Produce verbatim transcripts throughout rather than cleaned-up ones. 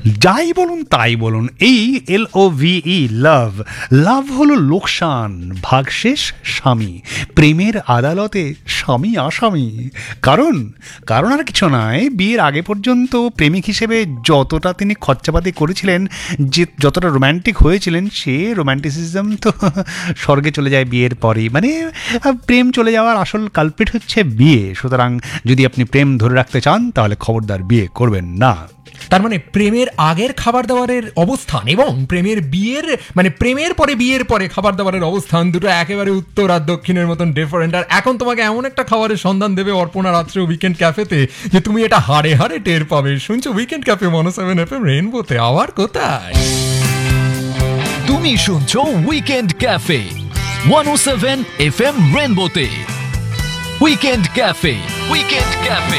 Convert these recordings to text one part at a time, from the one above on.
যাই বলুন তাই বলুন, এই এল ও ভি ই লাভ, লাভ হলো লোকসান, ভাগশেষ স্বামী, প্রেমের আদালতে স্বামী আসামি। কারণ কারণ আর কিছু নয়, বিয়ের আগে পর্যন্ত প্রেমিক হিসেবে যতটা তিনি খরচাপাতি করেছিলেন, যে যতটা রোম্যান্টিক হয়েছিলেন, সে রোম্যান্টিসিজম তো স্বর্গে চলে যায় বিয়ের পরেই। মানে প্রেম চলে যাওয়ার আসল কালপিট হচ্ছে বিয়ে। সুতরাং যদি আপনি প্রেম ধরে রাখতে চান তাহলে খবরদার বিয়ে করবেন না। তার মানে প্রেমের আগের খাবার দাবারের অবস্থান এবং প্রেমের বিয়ের মানে প্রেমের পরে বিয়ের পরে খাবার দাবারের অবস্থান দুটো একেবারে উত্তর আর দক্ষিণের মতন ডিফারেন্ট। আর এখন তোমাকে এমন একটা খাবারের সন্ধান দেবে অর্পণা রাত্রে উইকেন্ড ক্যাফেতে যে তুমি এটা হাড়ে হাড়ে টের পাবে। শুনছো উইকেন্ড ক্যাফে মনো সেভেন এফ এম রেইনবোতে। আবার কোথায় তুমি শুনছো উইকেন্ড ক্যাফে ওয়ান ও seven F M রেইনবোতে। Weekend cafe, weekend cafe.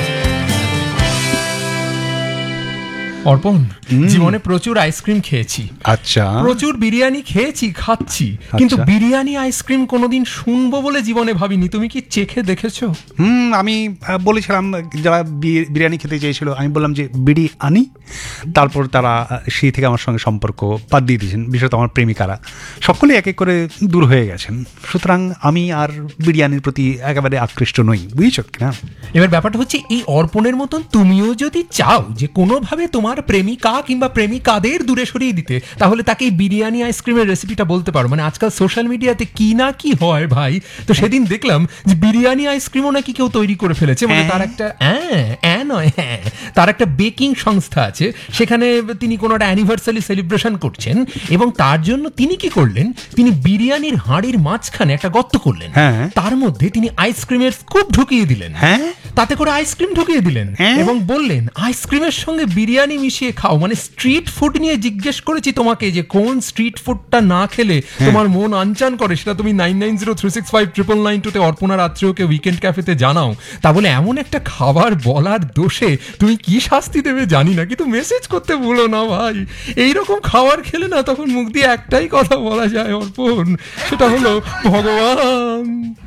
অর্পণ, জীবনে প্রচুর আইসক্রিম খেয়েছি, আচ্ছা প্রচুর বিরিয়ানি খেয়েছি, খাচ্ছি, কিন্তু বিরিয়ানি আইসক্রিম কোনোদিন শুনবো বলে জীবনে ভাবিনি। তুমি কি চেখে দেখেছো? হুম আমি বলেছিলাম, যারা বিরিয়ানি খেতে চেয়েছিল আমি বললাম যে বিড়ি আনি, তারপর তারা সেই থেকে আমার সঙ্গে সম্পর্ক বাদ দিয়ে দিয়েছেন, বিশেষত আমার প্রেমিকারা সকলে এক এক করে দূর হয়ে গেছেন। সুতরাং আমি আর বিরিয়ানির প্রতি একেবারে আকৃষ্ট নই, বুঝেছ কিনা? এবার ব্যাপারটা হচ্ছে, এই অর্পণের মতন তুমিও যদি চাও যে কোনোভাবে তোমার প্রেমিকা কিংবা প্রেমিকাদের দূরে সরিয়ে দিতে, তাহলে তাকে এই বিরিয়ানি আইসক্রিমের রেসিপিটা বলতে পারো। মানে আজকাল সোশ্যাল মিডিয়াতে কি না কি হয় ভাই। তো সেদিন দেখলাম যে বিরিয়ানি আইসক্রিমও নাকি কেউ তৈরি করে ফেলেছে। মানে তার একটা হ্যাঁ নয় হ্যাঁ তার একটা বেকিং সংস্থা আছে, সেখানে তিনি কোনো একটা অ্যানিভার্সারি সেলিব্রেশন করছেন এবং তার জন্য তিনি কি করলেন, তিনি বিরিয়ানির হাঁড়ির মাঝখানে একটা গর্ত করলেন, তার মধ্যে তিনি আইসক্রিমের স্কুপ ঢুকিয়ে দিলেন, হ্যাঁ তাতে করে আইসক্রিম ঢুকিয়ে দিলেন এবং বললেন আইসক্রিমের সঙ্গে বিরিয়ানি মিশিয়ে খাও। মানে স্ট্রিট ফুড নিয়ে জিজ্ঞেস করেছি তোমাকে যে কোন স্ট্রিট ফুডটা না খেলে তোমার মন আনচান করে, সেটা তুমি nine nine zero three six five triple nine টুতে অর্পণা রাত্রেওকে উইকেন্ড ক্যাফেতে জানাও। তা বলে এমন একটা খাবার বলার দোষে তুমি কি শাস্তি দেবে জানি না, কিন্তু মেসেজ করতে ভুলো না ভাই। এইরকম খাবার খেলে না তখন মুখ দিয়ে একটাই কথা বলা যায় অর্পণ, সেটা হলো ভগবান।